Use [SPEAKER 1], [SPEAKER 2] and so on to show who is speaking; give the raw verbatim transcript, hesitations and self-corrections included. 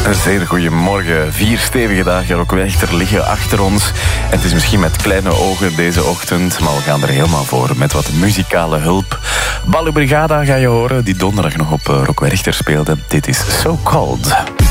[SPEAKER 1] Zeer goedemorgen. Vier stevige dagen Rock Werchter liggen achter ons. En het is misschien met kleine ogen deze ochtend, maar we gaan er helemaal voor met wat muzikale hulp. Ballo Brigada ga je horen, die donderdag nog op Rock Werchter speelde. Dit is So Cold.